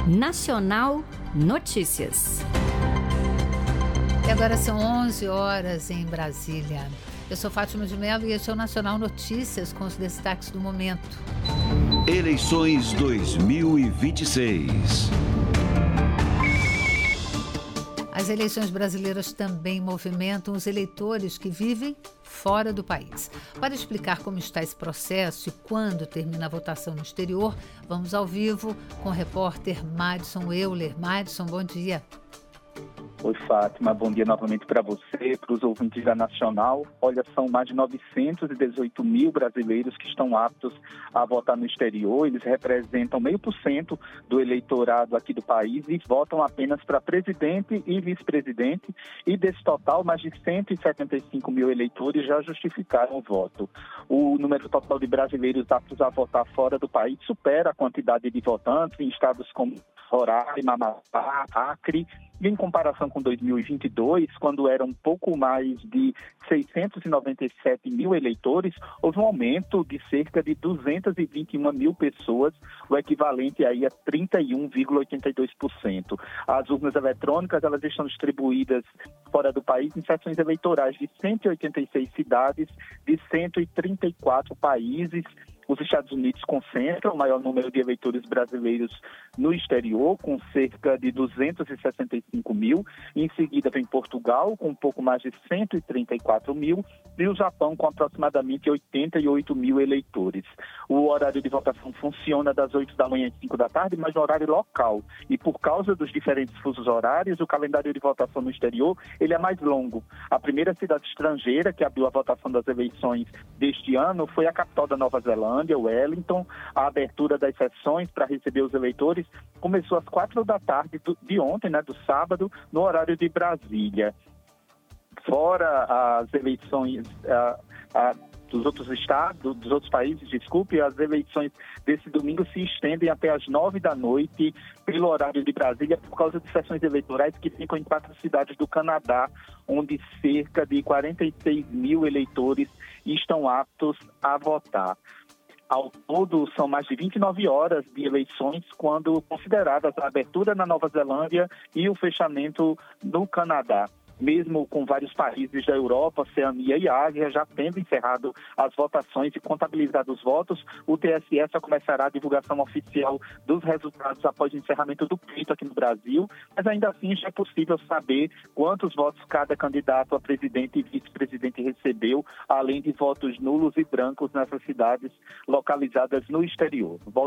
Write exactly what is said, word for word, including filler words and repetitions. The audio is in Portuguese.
Nacional Notícias. E agora são onze horas em Brasília. Eu sou Fátima de Mello e este é o Nacional Notícias com os destaques do momento. Eleições dois mil e vinte e seis. As eleições brasileiras também movimentam os eleitores que vivem fora do país. Para explicar como está esse processo e quando termina a votação no exterior, vamos ao vivo com o repórter Madison Euler. Madison, bom dia. Oi, Fátima. Bom dia novamente para você, para os ouvintes da Nacional. Olha, são mais de novecentos e dezoito mil brasileiros que estão aptos a votar no exterior. Eles representam meio por cento do eleitorado aqui do país e votam apenas para presidente e vice-presidente. E desse total, mais de cento e setenta e cinco mil eleitores já justificaram o voto. O número total de brasileiros aptos a votar fora do país supera a quantidade de votantes em estados como Roraima, Amapá, Acre. E em comparação com dois mil e vinte e dois, quando eram um pouco mais de seiscentos e noventa e sete mil eleitores, houve um aumento de cerca de duzentas e vinte e uma mil pessoas, o equivalente aí a trinta e um vírgula oitenta e dois por cento. As urnas eletrônicas, elas estão distribuídas fora do país em seções eleitorais de cento e oitenta e seis cidades de cento e trinta e quatro países. Os Estados Unidos concentram o maior número de eleitores brasileiros no exterior, com cerca de duzentos e sessenta e cinco mil. Em seguida vem Portugal, com um pouco mais de cento e trinta e quatro mil. E o Japão, com aproximadamente oitenta e oito mil eleitores. O horário de votação funciona das oito da manhã às cinco da tarde, mas no horário local. E por causa dos diferentes fusos horários, o calendário de votação no exterior ele é mais longo. A primeira cidade estrangeira que abriu a votação das eleições deste ano foi a capital da Nova Zelândia, Wellington. A abertura das sessões para receber os eleitores começou às quatro da tarde de ontem, né, do sábado, no horário de Brasília. Fora as eleições a, a, dos outros estados, dos outros países, desculpe, as eleições desse domingo se estendem até às nove da noite pelo horário de Brasília por causa de sessões eleitorais que ficam em quatro cidades do Canadá, onde cerca de quarenta e seis mil eleitores estão aptos a votar. Ao todo, são mais de vinte e nove horas de eleições, quando consideradas a abertura na Nova Zelândia e o fechamento no Canadá. Mesmo com vários países da Europa, Oceania e Ásia já tendo encerrado as votações e contabilizado os votos, o T S E só começará a divulgação oficial dos resultados após o encerramento do pleito aqui no Brasil, mas ainda assim já é possível saber quantos votos cada candidato a presidente e vice-presidente recebeu, além de votos nulos e brancos nessas cidades localizadas no exterior.